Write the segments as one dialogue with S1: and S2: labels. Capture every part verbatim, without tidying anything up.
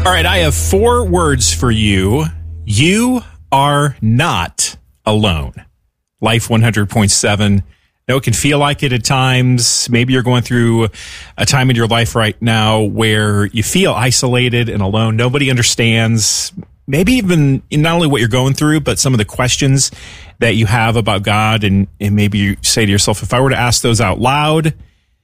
S1: All right, I have four words for you. You are not alone. Life one hundred point seven. I know it can feel like it at times. Maybe you're going through a time in your life right now where you feel isolated and alone. Nobody understands maybe even not only what you're going through, but some of the questions that you have about God. And, and maybe you say to yourself, if I were to ask those out loud,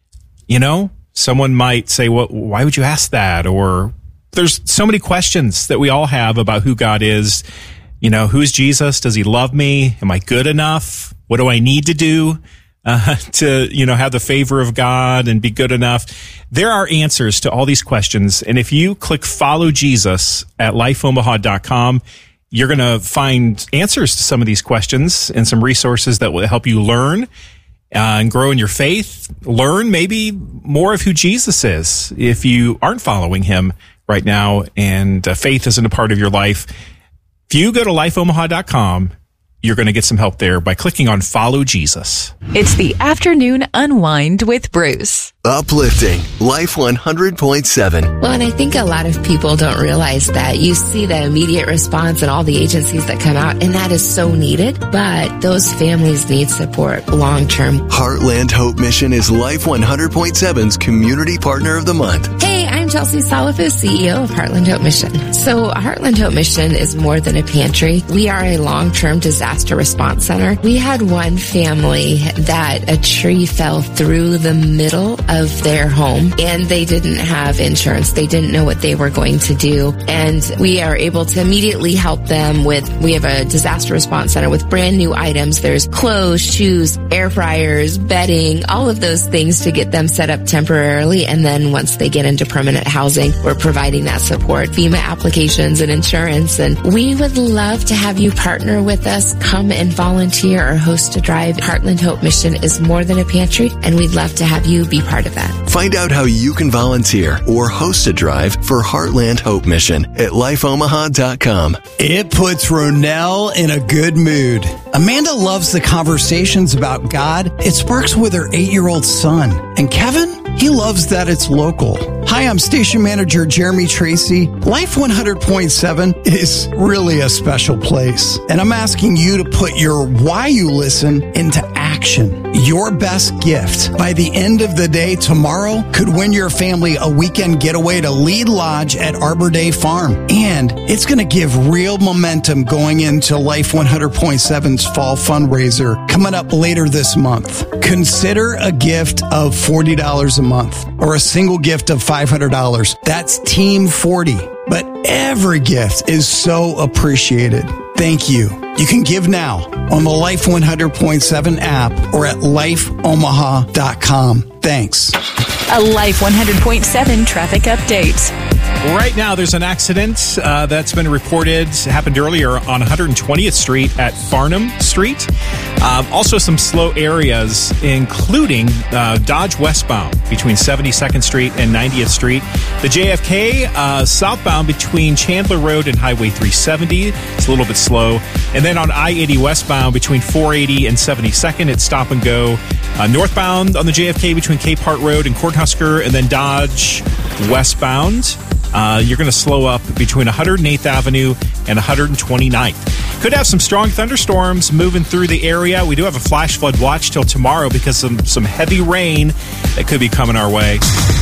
S1: you know, someone might say, well, why would you ask that? Or there's so many questions that we all have about who God is. You know, who's Jesus? Does he love me? Am I good enough? What do I need to do uh, to, you know, have the favor of God and be good enough? There are answers to all these questions. And if you click follow Jesus at life omaha dot com, you're going to find answers to some of these questions and some resources that will help you learn uh, and grow in your faith. Learn maybe more of who Jesus is if you aren't following him right now and uh, faith isn't a part of your life. If you go to life omaha dot com, you're going to get some help there by clicking on Follow Jesus.
S2: It's the Afternoon Unwind with Bruce.
S3: Uplifting Life one hundred point seven.
S4: Well, and I think a lot of people don't realize that. You see the immediate response and all the agencies that come out, and that is so needed. But those families need support long term.
S3: Heartland Hope Mission is Life one hundred point seven's Community Partner of the Month.
S4: Hey, I'm Chelsea Salafis, C E O of Heartland Hope Mission. So Heartland Hope Mission is more than a pantry. We are a long-term disaster response center. We had one family that a tree fell through the middle of their home and they didn't have insurance. They didn't know what they were going to do. And we are able to immediately help them with, we have a disaster response center with brand new items. There's clothes, shoes, air fryers, bedding, all of those things to get them set up temporarily. And then once they get into permanent housing, we're providing that support, FEMA applications and insurance. And we would love to have you partner with us. Come and volunteer or host a drive. Heartland Hope Mission is more than a pantry, and we'd love to have you be part of that.
S3: Find out how you can volunteer or host a drive for Heartland Hope Mission at life omaha dot com.
S5: It puts Ronell in a good mood. Amanda loves the conversations about God it sparks with her eight-year-old son. And Kevin, he loves that it's local. Hi, I'm station manager Jeremy Tracy. Life one hundred point seven is really a special place. And I'm asking you to put your why you listen into action. Your best gift by the end of the day tomorrow could win your family a weekend getaway to Lead Lodge at Arbor Day Farm. And it's going to give real momentum going into Life one hundred point seven's fall fundraiser coming up later this month. Consider a gift of forty dollars a month or a single gift of five hundred dollars. That's Team forty. But every gift is so appreciated. Thank you. You can give now on the Life one hundred point seven app or at life omaha dot com. Thanks.
S2: A Life one hundred point seven traffic update.
S1: Right now, there's an accident uh, that's been reported. It happened earlier on one hundred twentieth Street at Farnham Street. Um, also, some slow areas, including uh, Dodge westbound between seventy-second Street and ninetieth Street. The J F K uh, southbound between Chandler Road and Highway three seventy. It's a little bit slow. And then on I eighty westbound between four eighty and seventy-second, it's stop and go. Uh, northbound on the J F K between Cape Hart Road and Cornhusker, and then Dodge westbound. Uh, you're going to slow up between one hundred eighth Avenue and one hundred twenty-ninth. Could have some strong thunderstorms moving through the area. We do have a flash flood watch till tomorrow because of some, some heavy rain that could be coming our way.